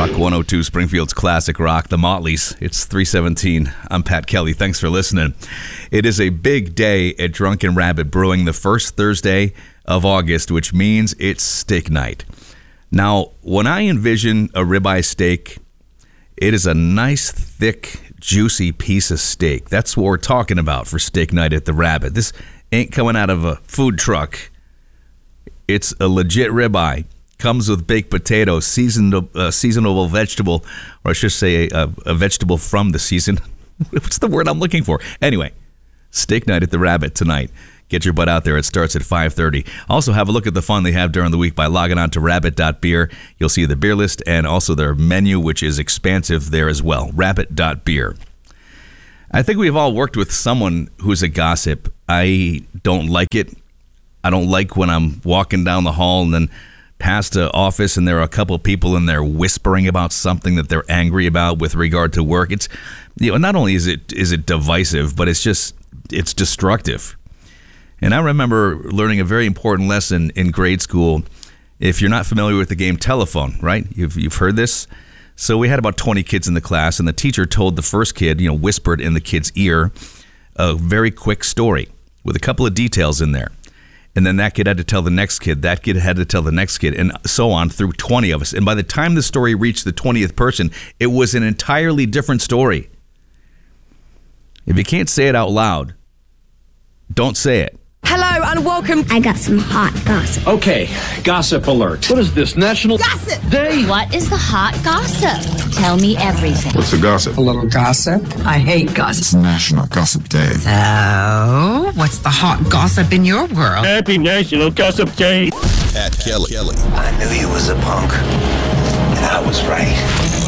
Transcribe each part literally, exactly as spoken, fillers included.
Rock one oh two, Springfield's classic rock, the Motleys. It's three seventeen. I'm Pat Kelly. Thanks for listening. It is a big day at Drunken Rabbit Brewing, the first Thursday of August, which means it's steak night. Now, when I envision a ribeye steak, it is a nice, thick, juicy piece of steak. That's what we're talking about for steak night at the Rabbit. This ain't coming out of a food truck. It's a legit ribeye. Comes with baked potatoes, seasoned, uh, seasonable vegetable, or I should say a, a vegetable from the season. What's the word I'm looking for? Anyway, steak night at the Rabbit tonight. Get your butt out there. It starts at five thirty. Also, have a look at the fun they have during the week by logging on to rabbit dot beer. You'll see the beer list and also their menu, which is expansive there as well. rabbit dot beer. I think we've all worked with someone who's a gossip. I don't like it. I don't like when I'm walking down the hall and then past the office and there are a couple of people in there whispering about something that they're angry about with regard to work. It's, you know, not only is it is it divisive, but it's just, it's destructive. And I remember learning a very important lesson in grade school. If you're not familiar with the game telephone, right? You've you've heard this. So we had about twenty kids in the class, and the teacher told the first kid, you know, whispered in the kid's ear, a very quick story with a couple of details in there. And then that kid had to tell the next kid, that kid had to tell the next kid, and so on through twenty of us. And by the time the story reached the twentieth person, it was an entirely different story. If you can't say it out loud, don't say it. Hello and welcome. I got some hot gossip. Okay, gossip alert. What is this, National Gossip Day? What is the hot gossip? Tell me everything. What's the gossip? A little gossip. I hate gossip. It's National Gossip Day. So, what's the hot gossip in your world? Happy National Gossip Day. Pat Kelly. Kelly. I knew he was a punk, and I was right.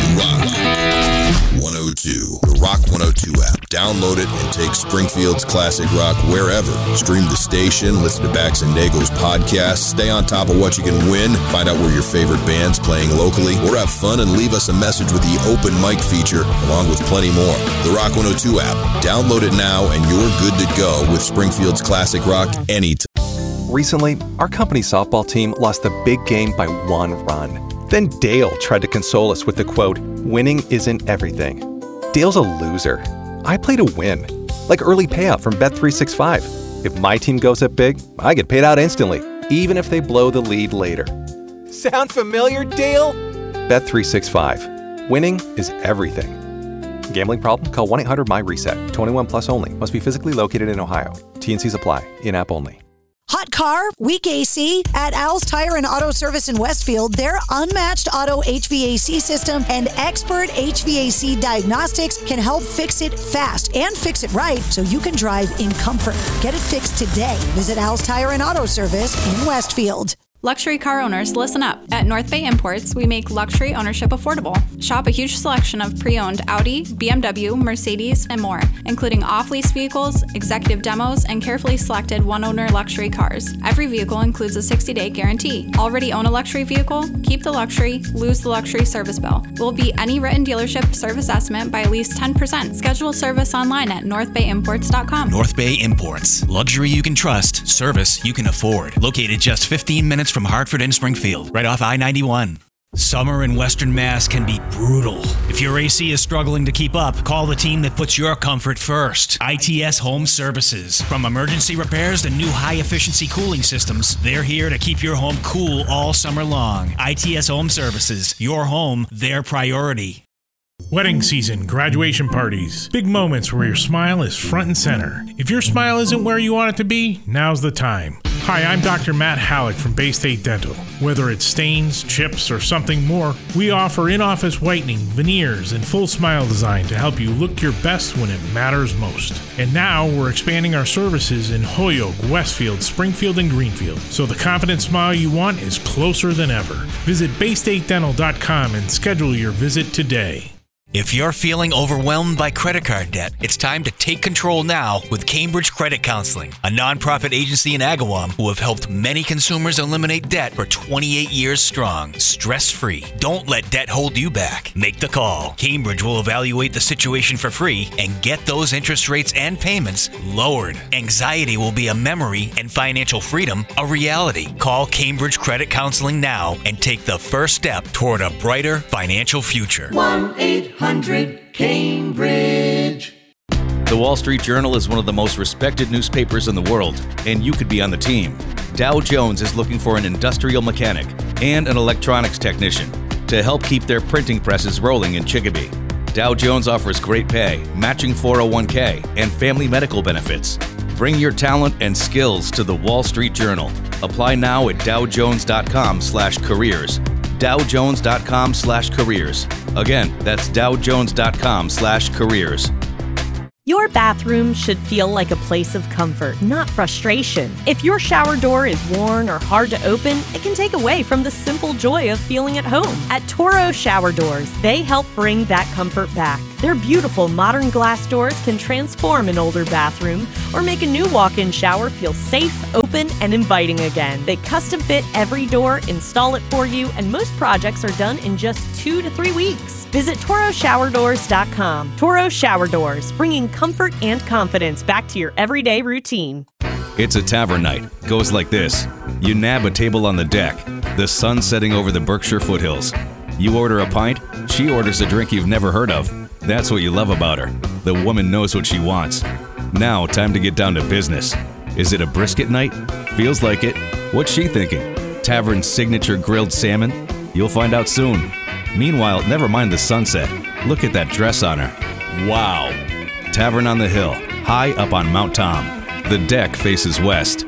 Rock one oh two. The Rock one oh two app. Download it and take Springfield's classic rock wherever. Stream the station, listen to Bax and Nago's podcast, stay on top of what you can win, find out where your favorite band's playing locally, or have fun and leave us a message with the open mic feature, along with plenty more. The Rock one oh two app. Download it now and you're good to go with Springfield's classic rock anytime. Recently, our company softball team lost the big game by one run. Then Dale tried to console us with the quote, "Winning isn't everything." Dale's a loser. I play to win. Like early payout from Bet three sixty-five. If my team goes up big, I get paid out instantly, even if they blow the lead later. Sound familiar, Dale? Bet three sixty-five. Winning is everything. Gambling problem? Call one eight hundred M Y reset. twenty-one plus only. Must be physically located in Ohio. T and Cs apply. In-app only. Hot car, weak A C? At Al's Tire and Auto Service in Westfield, their unmatched auto H V A C system and expert H V A C diagnostics can help fix it fast and fix it right so you can drive in comfort. Get it fixed today. Visit Al's Tire and Auto Service in Westfield. Luxury car owners, listen up. At North Bay Imports, we make luxury ownership affordable. Shop a huge selection of pre-owned Audi, B M W, Mercedes, and more, including off-lease vehicles, executive demos, and carefully selected one-owner luxury cars. Every vehicle includes a sixty-day guarantee. Already own a luxury vehicle? Keep the luxury, lose the luxury service bill. We'll beat any written dealership service estimate by at least ten percent. Schedule service online at north bay imports dot com. North Bay Imports. Luxury you can trust, service you can afford. Located just fifteen minutes from Hartford and Springfield, right off I ninety-one. Summer in Western Mass can be brutal. If your A C is struggling to keep up, call the team that puts your comfort first. I T S Home Services. From emergency repairs to new high-efficiency cooling systems, they're here to keep your home cool all summer long. I T S Home Services. Your home, their priority. Wedding season, graduation parties, big moments where your smile is front and center. If your smile isn't where you want it to be, now's the time. Hi, I'm Doctor Matt Halleck from Bay State Dental. Whether it's stains, chips, or something more, we offer in-office whitening, veneers, and full smile design to help you look your best when it matters most. And now we're expanding our services in Holyoke, Westfield, Springfield, and Greenfield, so the confident smile you want is closer than ever. Visit bay state dental dot com and schedule your visit today. If you're feeling overwhelmed by credit card debt, it's time to take control now with Cambridge Credit Counseling, a nonprofit agency in Agawam who have helped many consumers eliminate debt for twenty-eight years strong, stress-free. Don't let debt hold you back. Make the call. Cambridge will evaluate the situation for free and get those interest rates and payments lowered. Anxiety will be a memory and financial freedom a reality. Call Cambridge Credit Counseling now and take the first step toward a brighter financial future. one eight hundred Cambridge. The Wall Street Journal is one of the most respected newspapers in the world, and you could be on the team. Dow Jones is looking for an industrial mechanic and an electronics technician to help keep their printing presses rolling in Chicopee. Dow Jones offers great pay, matching four oh one k, and family medical benefits. Bring your talent and skills to the Wall Street Journal. Apply now at dowjones.com slash careers. dowjones.com slash careers. Again, that's dowjones.com slash careers. Your bathroom should feel like a place of comfort, not frustration. If your shower door is worn or hard to open, it can take away from the simple joy of feeling at home. At Toro Shower Doors, they help bring that comfort back. Their beautiful modern glass doors can transform an older bathroom or make a new walk-in shower feel safe, open, and inviting again. They custom fit every door, install it for you, and most projects are done in just two to three weeks. Visit Toro Shower Doors dot com. Toro Shower Doors, bringing comfort and confidence back to your everyday routine. It's a tavern night. Goes like this. You nab a table on the deck. The sun setting over the Berkshire foothills. You order a pint. She orders a drink you've never heard of. That's what you love about her. The woman knows what she wants. Now, time to get down to business. Is it a brisket night? Feels like it. What's she thinking? Tavern's signature grilled salmon? You'll find out soon. Meanwhile, never mind the sunset. Look at that dress on her. Wow. Tavern on the Hill, high up on Mount Tom. The deck faces west.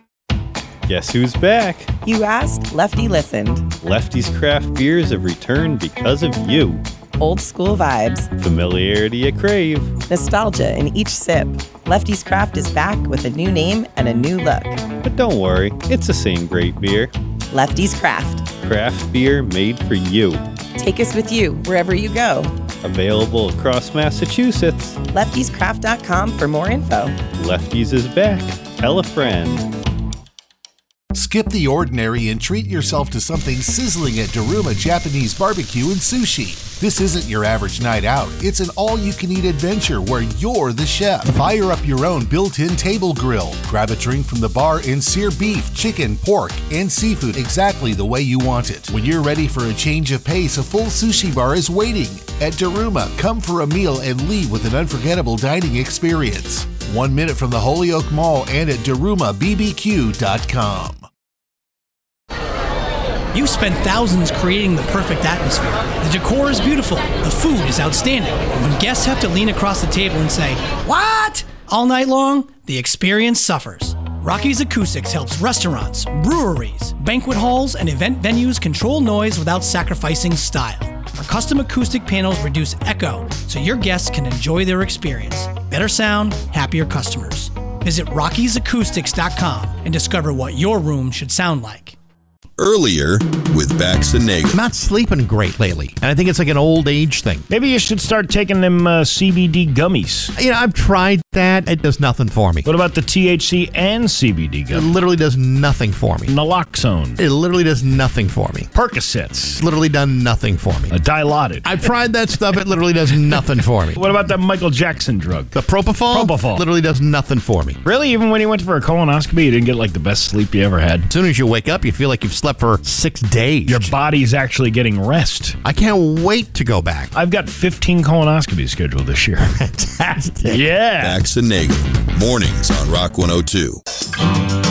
Guess who's back? You asked, Lefty listened. Lefty's craft beers have returned because of you. Old school vibes. Familiarity you crave. Nostalgia in each sip. Lefty's Craft is back with a new name and a new look. But don't worry, it's the same great beer. Lefty's Craft. Craft beer made for you. Take us with you wherever you go. Available across Massachusetts. lefties craft dot com for more info. Lefty's is back. Tell a friend. Skip the ordinary and treat yourself to something sizzling at Daruma Japanese Barbecue and Sushi. This isn't your average night out. It's an all-you-can-eat adventure where you're the chef. Fire up your own built-in table grill. Grab a drink from the bar and sear beef, chicken, pork, and seafood exactly the way you want it. When you're ready for a change of pace, a full sushi bar is waiting. At Daruma, come for a meal and leave with an unforgettable dining experience. One minute from the Holyoke Mall and at daruma b b q dot com. You spent thousands creating the perfect atmosphere. The decor is beautiful. The food is outstanding. But when guests have to lean across the table and say, "What?" all night long, the experience suffers. Rocky's Acoustics helps restaurants, breweries, banquet halls, and event venues control noise without sacrificing style. Our custom acoustic panels reduce echo so your guests can enjoy their experience. Better sound, happier customers. Visit rockies acoustics dot com and discover what your room should sound like. Earlier with Bax and Nagel. I'm not sleeping great lately, and I think it's like an old age thing. Maybe you should start taking them uh, C B D gummies. You know, I've tried that. It does nothing for me. What about the T H C and C B D gummies? It literally does nothing for me. Naloxone. It literally does nothing for me. Percocets. It's literally done nothing for me. A Dilaudid. I've tried that stuff. It literally does nothing for me. What about that Michael Jackson drug? The Propofol? Propofol. Literally does nothing for me. Really? Even when you went for a colonoscopy, you didn't get like the best sleep you ever had? As soon as you wake up, you feel like you've slept for six days. Your body's actually getting rest. I can't wait to go back. I've got fifteen colonoscopies scheduled this year. Fantastic. Yeah. Bax and Nagel. Mornings on Rock one oh two.